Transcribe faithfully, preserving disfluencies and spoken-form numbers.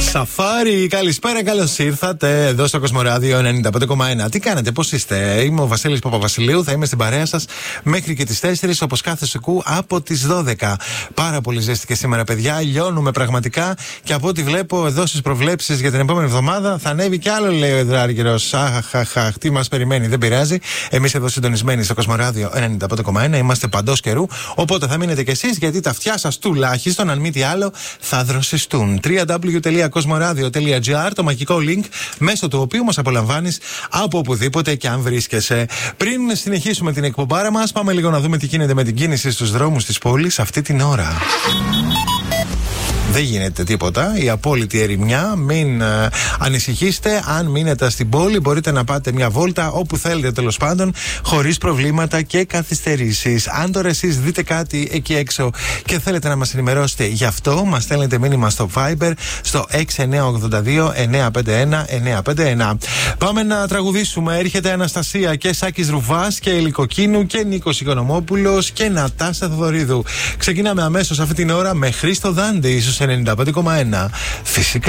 Σαφάρι, καλησπέρα, καλώς ήρθατε εδώ στο Κοσμοράδιο ενενήντα πέντε κόμμα ένα. Τι κάνετε, πώς είστε? Είμαι ο Βασίλης Παπαβασιλείου, θα είμαι στην παρέα σας μέχρι και τις τέσσερις, όπως κάθε σουκού από τις δώδεκα. Πάρα πολύ ζέστη και σήμερα, παιδιά. Λιώνουμε πραγματικά και από ό,τι βλέπω εδώ στις προβλέψεις για την επόμενη εβδομάδα θα ανέβει κι άλλο, λέει ο Εδράργυρος. Αχ, τι μας περιμένει, δεν πειράζει. Εμείς εδώ συντονισμένοι στο Κοσμοράδιο ενενήντα πέντε κόμμα ένα είμαστε παντός καιρού. Οπότε θα μείνετε κι εσείς, γιατί τα αυτιά σας τουλάχιστον, αν μη τι άλλο, θα δροσιστούν. double-u double-u double-u τελεία κοσμοράδιο τελεία τζι άρ, το μαγικό link μέσω του οποίου μας απολαμβάνεις από οπουδήποτε και αν βρίσκεσαι. Πριν συνεχίσουμε την εκπομπάρα μας, πάμε λίγο να δούμε τι γίνεται με την κίνηση στους δρόμους της πόλης αυτή την ώρα. Δεν γίνεται τίποτα, η απόλυτη ερημιά. Μην uh, ανησυχήσετε. Αν μείνετε στην πόλη, μπορείτε να πάτε μια βόλτα όπου θέλετε, τέλος πάντων, χωρίς προβλήματα και καθυστερήσεις. Αν τώρα εσείς δείτε κάτι εκεί έξω και θέλετε να μας ενημερώσετε γι' αυτό, μας στέλνετε μήνυμα στο Viber στο έξι εννιά οκτώ δύο εννιά πέντε ένα εννιά πέντε ένα. Πάμε να τραγουδήσουμε. Έρχεται Αναστασία και Σάκης Ρουβάς και Ελικοκίνου και Νίκος Οικονομόπουλος και Νατάσα Θοδωρίδου. Ξεκινάμε αμέσως αυτή την ώρα με Χρήστο Δάντη, ίσως ενενήντα πέντε κόμμα ένα. Φυσικά.